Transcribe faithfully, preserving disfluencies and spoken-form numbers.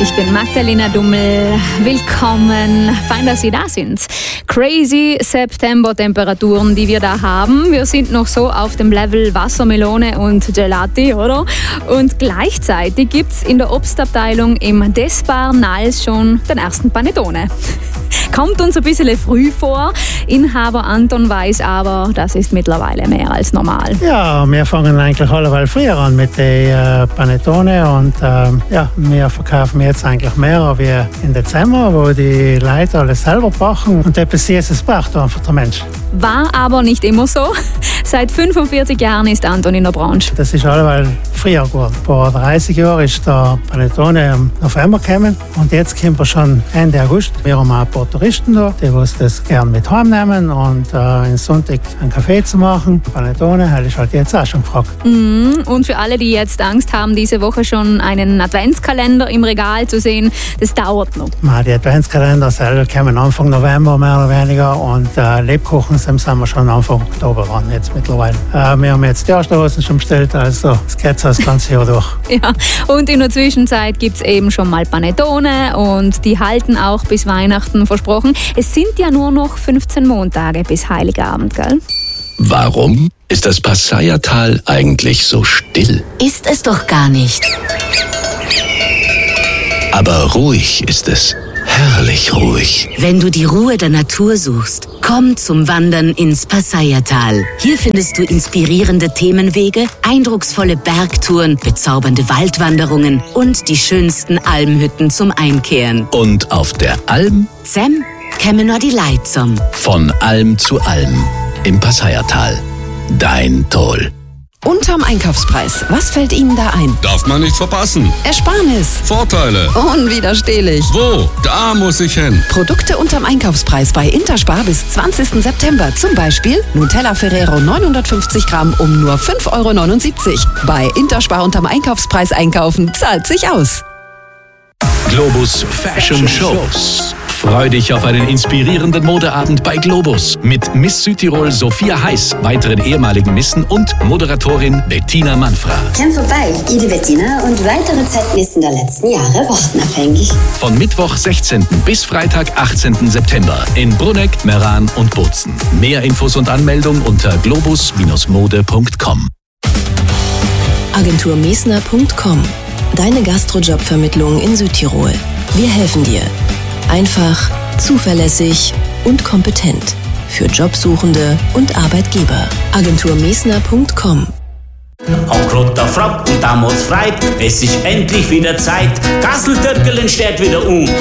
Ich bin Magdalena Dummel. Willkommen. Fein, dass Sie da sind. Crazy September-Temperaturen, die wir da haben. Wir sind noch so auf dem Level Wassermelone und Gelati, oder? Und gleichzeitig gibt es in der Obstabteilung im Despar Nals schon den ersten Panettone. Kommt uns ein bisschen früh vor. Inhaber Anton weiß aber, das ist mittlerweile mehr als normal. Ja, wir fangen eigentlich alleweil früher an mit den äh, Panettone und äh, ja, wir verkaufen jetzt eigentlich mehr wie im Dezember, wo die Leute alles selber backen und etwas Süßes braucht einfach der Mensch. War aber nicht immer so. Seit fünfundvierzig Jahren ist Anton in der Branche. Das ist alleweil früher geworden. Vor dreißig Jahren ist der Panettone im November gekommen und jetzt kommen wir schon Ende August. Wir haben ein paar Touristen da, die das gerne mit heimnehmen und äh, am Sonntag einen Kaffee zu machen. Panettone, das ist halt jetzt auch schon gefragt. Mm, und für alle, die jetzt Angst haben, diese Woche schon einen Adventskalender im Regal zu sehen, das dauert noch. Na, die Adventskalender selber kommen Anfang November mehr oder weniger und äh, Lebkuchen sind wir schon Anfang Oktober dran jetzt mittlerweile. Äh, wir haben jetzt die ersten Hosen schon bestellt, also es geht so das ganze Jahr durch. Ja, und in der Zwischenzeit gibt es eben schon mal Panettone und die halten auch bis Weihnachten versprochen. Es sind ja nur noch fünfzehn Montage bis Heiligabend, gell? Warum ist das Passayertal eigentlich so still? Ist es doch gar nicht. Aber ruhig ist es. Herrlich ruhig. Wenn du die Ruhe der Natur suchst, komm zum Wandern ins Passayertal. Hier findest du inspirierende Themenwege, eindrucksvolle Bergtouren, bezaubernde Waldwanderungen und die schönsten Almhütten zum Einkehren. Und auf der Alm? Zem kämen nur die Leute zum. Von Alm zu Alm im Passayertal. Dein Toll. Unterm Einkaufspreis. Was fällt Ihnen da ein? Darf man nicht verpassen. Ersparnis. Vorteile. Unwiderstehlich. Wo? Da muss ich hin. Produkte unterm Einkaufspreis bei Interspar bis zwanzigsten September. Zum Beispiel Nutella Ferrero neunhundertfünfzig Gramm um nur fünf Euro neunundsiebzig. Bei Interspar unterm Einkaufspreis einkaufen zahlt sich aus. Globus Fashion Shows. Freu dich auf einen inspirierenden Modeabend bei Globus mit Miss Südtirol Sophia Heiß, weiteren ehemaligen Missen und Moderatorin Bettina Manfra. Komm vorbei, ich die Bettina und weitere Zeitmissen der letzten Jahre warten auf euch. Von Mittwoch sechzehnten bis Freitag achtzehnten September in Brunegg, Meran und Bozen. Mehr Infos und Anmeldung unter globus mode punkt com. agentur mesner punkt com. Deine Gastrojobvermittlung in Südtirol. Wir helfen dir. Einfach, zuverlässig und kompetent. Für Jobsuchende und Arbeitgeber. agentur mesner punkt com. Auch roter Frock und damals freit, es ist endlich wieder Zeit. Gasseltörkelen steht wieder um.